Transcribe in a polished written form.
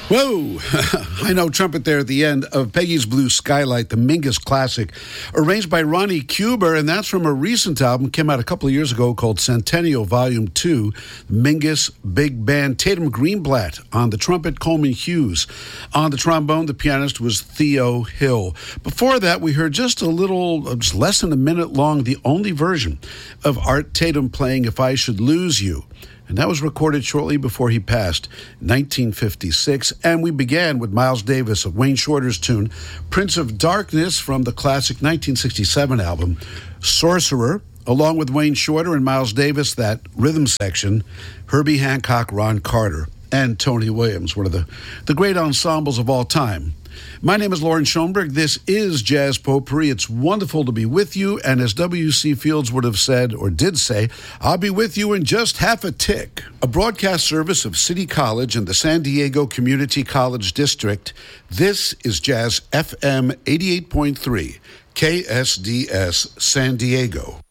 Whoa! High note trumpet there at the end of Peggy's Blue Skylight, the Mingus classic, arranged by Ronnie Cuber, and that's from a recent album, came out a couple of years ago, called Centennial Volume 2, Mingus Big Band. Tatum Greenblatt on the trumpet, Coleman Hughes. On the trombone, the pianist was Theo Hill. Before that, we heard just less than a minute long, the only version of Art Tatum playing If I Should Lose You. And that was recorded shortly before he passed, 1956. And we began with Miles Davis of Wayne Shorter's tune, Prince of Darkness, from the classic 1967 album, Sorcerer, along with Wayne Shorter and Miles Davis, that rhythm section, Herbie Hancock, Ron Carter, and Tony Williams, one of the great ensembles of all time. My name is Lauren Schoenberg. This is Jazz Potpourri. It's wonderful to be with you. And as W.C. Fields would have said, or did say, I'll be with you in just half a tick. A broadcast service of City College and the San Diego Community College District. This is Jazz FM 88.3, KSDS San Diego.